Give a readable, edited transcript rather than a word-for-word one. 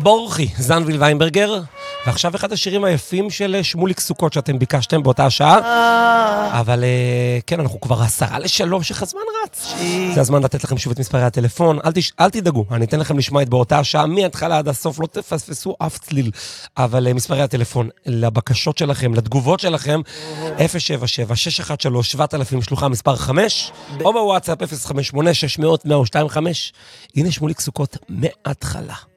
בורחי, זנביל ויינברגר, ועכשיו אחד השירים היפים של שמוליק סוכות שאתם ביקשתם באותה השעה. אבל כן, אנחנו כבר 2:50, איך הזמן רץ. זה הזמן לתת לכם שוב את מספרי הטלפון. אל תדאגו, אני אתן לכם לשמוע את באותה השעה, מההתחלה עד הסוף, לא תפספסו אף צליל. אבל מספרי הטלפון, לבקשות שלכם, לתגובות שלכם, 077-613-7000, שלוחה מספר 5, או בוואטסאפ 058-600-125. הנה שמוליק סוכות מההתחלה.